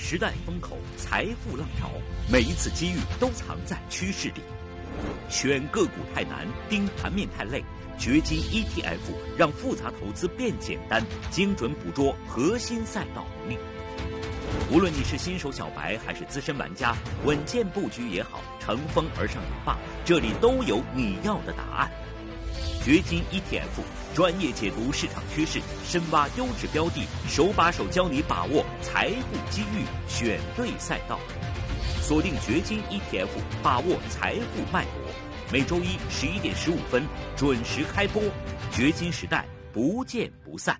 时代风口，财富浪潮，每一次机遇都藏在趋势里。选个股太难，盯盘面太累，掘金 ETF 让复杂投资变简单，精准捕捉核心赛道能力。无论你是新手小白还是资深玩家，稳健布局也好，乘风而上也罢，这里都有你要的答案。掘金 ETF 专业解读市场趋势，深挖优质标的，手把手教你把握财富机遇，选对赛道。锁定掘金 ETF， 把握财富脉搏。每周一11点15分准时开播，掘金时代不见不散。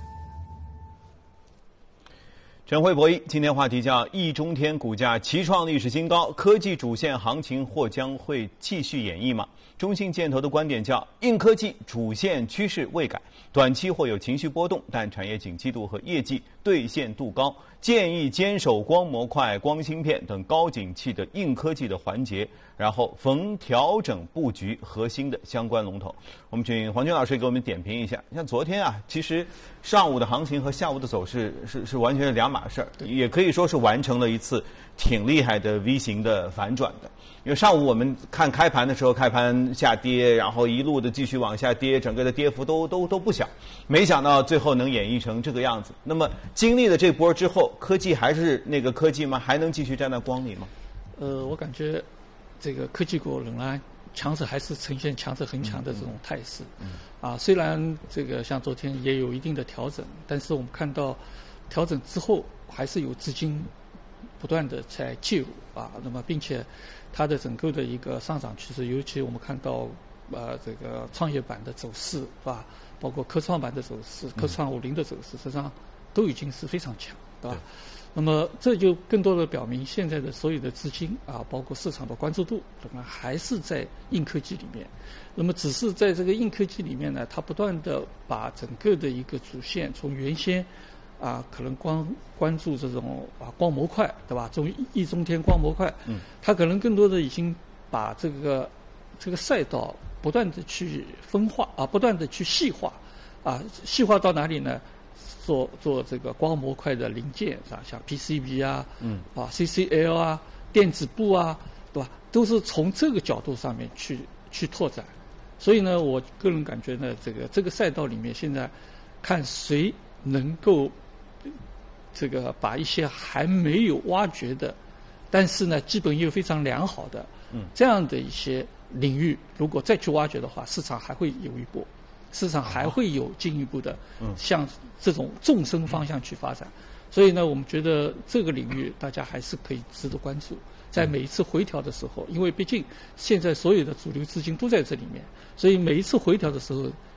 晨会博弈，今天话题叫易中天股价齐创历史新高，科技主线行情或将会继续演绎吗？中信建投的观点叫硬科技主线趋势未改，短期或有情绪波动，但产业景气度和业绩兑现度高，建议坚守光模块、光芯片等高景气的硬科技的环节，然后逢调整布局核心的相关龙头。我们请黄军老师给我们点评一下。像昨天啊，其实上午的行情和下午的走势是完全两码事儿，也可以说是完成了一次挺厉害的 V 型的反转的。因为上午我们看开盘的时候，开盘下跌，然后一路的继续往下跌，整个的跌幅都不小，没想到最后能演绎成这个样子。那么经历了这波之后，科技还是那个科技吗？还能继续站在光里吗？ 我感觉这个科技股仍然强势，还是呈现强势很强的这种态势。虽然这个像昨天也有一定的调整，但是我们看到调整之后还是有资金不断的在介入那么并且它的整个的一个上涨趋势，尤其我们看到这个创业板的走势包括科创板的走势，科创50的走势，实际上都已经是非常强，对吧？那么这就更多的表明现在的所有的资金包括市场的关注度，那么还是在硬科技里面。那么只是在这个硬科技里面呢，它不断的把整个的一个主线从原先可能关注这种光模块，对吧？从易中天光模块，它可能更多的已经把这个赛道不断的去分化不断的去细化细化到哪里呢？做这个光模块的零件像 PCB CCL 电子部对吧？都是从这个角度上面去拓展。所以呢，我个人感觉呢，这个赛道里面现在看谁能够这个把一些还没有挖掘的，但是呢基本又非常良好的这样的一些领域，如果再去挖掘的话，市场还会有一波，市场还会有进一步的向这种纵深方向去发展。所以呢，我们觉得这个领域大家还是可以值得关注。在每一次回调的时候，因为毕竟现在所有的主流资金都在这里面，所以每一次回调的时候